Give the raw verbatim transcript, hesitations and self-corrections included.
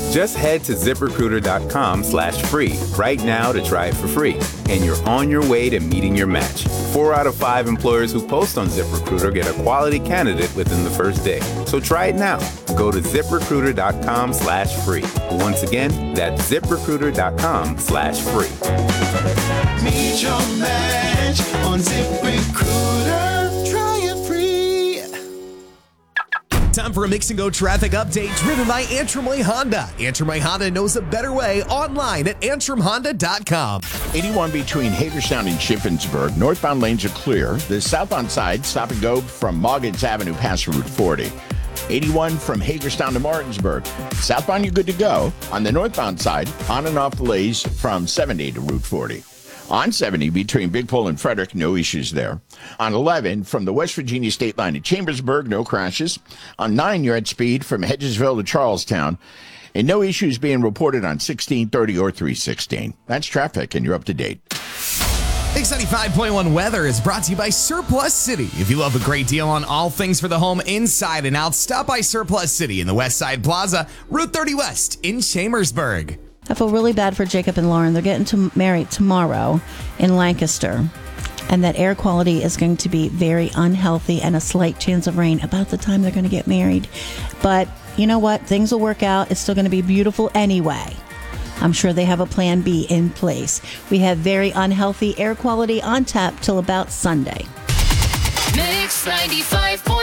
Just head to ZipRecruiter.com slash free right now to try it for free. And you're on your way to meeting your match. Four out of five employers who post on ZipRecruiter get a quality candidate within the first day. So try it now. Go to ZipRecruiter.com slash free. Once again, that's ZipRecruiter.com slash free. Meet your match on ZipRecruiter. Try it free. Time for a Mix and Go traffic update driven by Antrim Way Honda. Antrim Way Honda knows a better way online at antrim honda dot com. eighty-one between Hagerstown and Shippensburg. Northbound lanes are clear. The southbound side, stop and go from Moggins Avenue past Route forty. eighty-one from Hagerstown to Martinsburg. Southbound, you're good to go. On the northbound side, on and off delays from seventy to Route forty. On seventy between Big Pole and Frederick, no issues there. On eleven from the West Virginia state line to Chambersburg, no crashes. On nine, you're at speed from Hedgesville to Charlestown. And no issues being reported on sixteen thirty or three sixteen. That's traffic, and you're up to date. Mix ninety-five point one weather is brought to you by Surplus City. If you love a great deal on all things for the home inside and out, stop by Surplus City in the West Side Plaza, Route thirty West in Chambersburg. I feel really bad for Jacob and Lauren. They're getting to married tomorrow in Lancaster. And that air quality is going to be very unhealthy and a slight chance of rain about the time they're going to get married. But you know what? Things will work out. It's still going to be beautiful anyway. I'm sure they have a plan B in place. We have very unhealthy air quality on tap till about Sunday. Mix ninety-five point one